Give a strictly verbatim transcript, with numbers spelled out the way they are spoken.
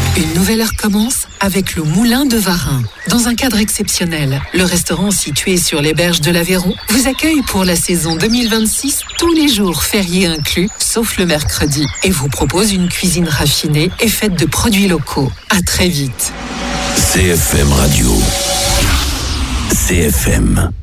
Une nouvelle heure commence avec le Moulin de Varin. Dans un cadre exceptionnel, le restaurant situé sur les berges de l'Aveyron vous accueille pour la saison deux mille vingt-six, tous les jours fériés inclus, sauf le mercredi, et vous propose une cuisine raffinée et faite de produits locaux. À très vite. C F M Radio. C F M.